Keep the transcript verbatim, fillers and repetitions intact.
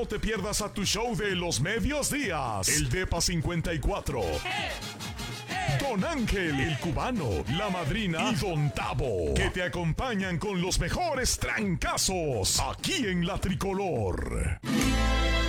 No te pierdas a tu show de los medios días. El Depa cincuenta y cuatro. Don Ángel, el cubano, la madrina y Don Tavo, que te acompañan con los mejores trancazos aquí en La Tricolor.